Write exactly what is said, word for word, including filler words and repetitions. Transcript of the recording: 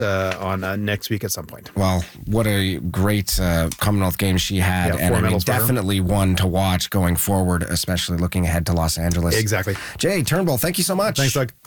uh, on uh, next week at some point. Well, what a great uh, Commonwealth Games she had, Yeah, and four I mean, medals for her. definitely one to watch going forward, especially looking ahead to Los Angeles. Exactly. Jay Turnbull, thank you so much. Thanks, Doug.